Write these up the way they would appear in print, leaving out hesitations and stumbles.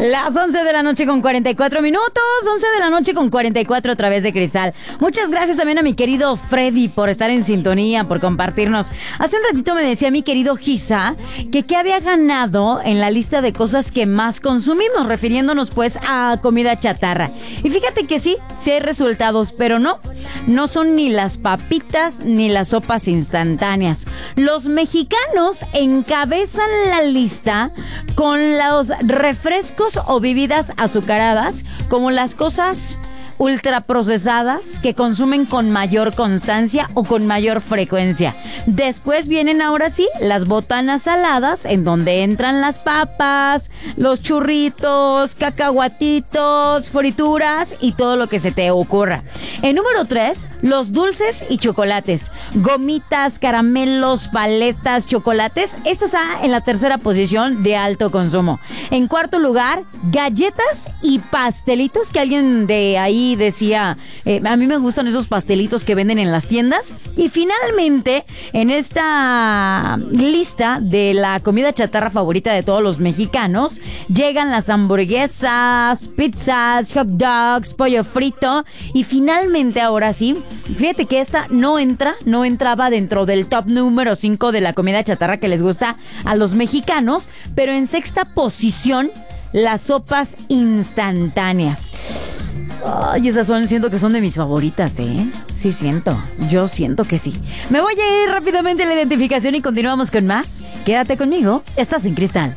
Las 11 de la noche con 44 minutos, 11 de la noche con 44 a través de Cristal. Muchas gracias también a mi querido Freddy por estar en sintonía, por compartirnos. Hace un ratito me decía mi querido Giza que qué había ganado en la lista de cosas que más consumimos, refiriéndonos pues a comida chatarra. Y fíjate que sí hay resultados, pero no son ni las papitas ni las sopas instantáneas. Los mexicanos encabezan la lista con los refrescos o bebidas azucaradas, como las cosas ultraprocesadas que consumen con mayor constancia o con mayor frecuencia. Después vienen ahora sí las botanas saladas, en donde entran las papas, los churritos, cacahuatitos, frituras y todo lo que se te ocurra. En número 3, los dulces y chocolates, gomitas, caramelos, paletas, chocolates. Esta está en la tercera posición de alto consumo. En cuarto lugar, galletas y pastelitos, que alguien de ahí decía, a mí me gustan esos pastelitos que venden en las tiendas. Y finalmente, en esta lista de la comida chatarra favorita de todos los mexicanos, llegan las hamburguesas, pizzas, hot dogs, pollo frito. Y finalmente, ahora sí, fíjate que esta no entraba dentro del top número 5 de la comida chatarra que les gusta a los mexicanos, pero en sexta posición, las sopas instantáneas. Ay, esas siento que son de mis favoritas, ¿eh? Yo siento que sí. Me voy a ir rápidamente a la identificación y continuamos con más. Quédate conmigo, estás en Cristal.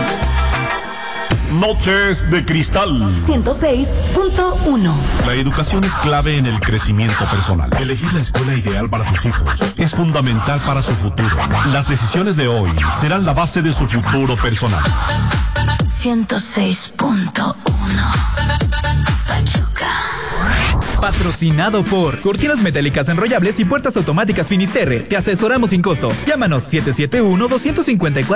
Noches de Cristal 106.1. La educación es clave en el crecimiento personal. Elegir la escuela ideal para tus hijos es fundamental para su futuro. Las decisiones de hoy serán la base de su futuro personal. 106.1. Patrocinado por Cortinas Metálicas Enrollables y Puertas Automáticas Finisterre. Te asesoramos sin costo. Llámanos 771-254